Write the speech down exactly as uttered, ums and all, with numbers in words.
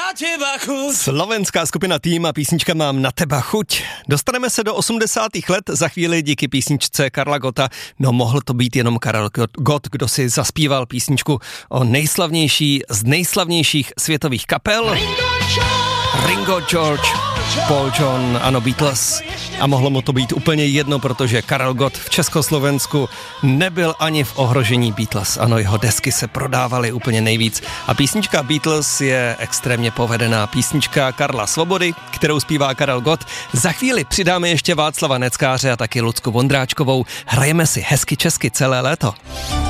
teba chuť. Slovenská skupina Tým a písnička Mám na teba chuť. Dostaneme se do osmdesátých let za chvíli díky písničce Karla Gotta. No mohl to být jenom Karel Gott, kdo si zaspíval písničku o nejslavnější z nejslavnějších světových kapel. Ringo George, Paul John, ano, Beatles. A mohlo mu to být úplně jedno, protože Karel Gott v Československu nebyl ani v ohrožení Beatles. Ano, jeho desky se prodávaly úplně nejvíc. A písnička Beatles je extrémně povedená písnička Karla Svobody, kterou zpívá Karel Gott. Za chvíli přidáme ještě Václava Neckáře a taky Lucku Vondráčkovou. Hrajeme si hezky česky celé léto.